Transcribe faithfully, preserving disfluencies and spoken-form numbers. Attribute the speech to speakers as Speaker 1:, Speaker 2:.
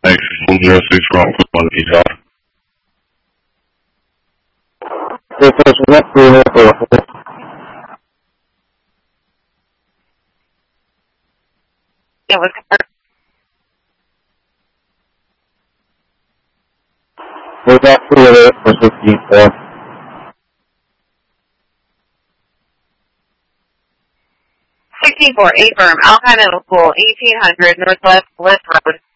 Speaker 1: Texas one zero six wrong for one detail.
Speaker 2: Yeah, what's that?
Speaker 3: Was that two for sixty-four?
Speaker 2: sixteen four, eight firm, Alpine Middle School, eighteen hundred Northwest Bliss Road.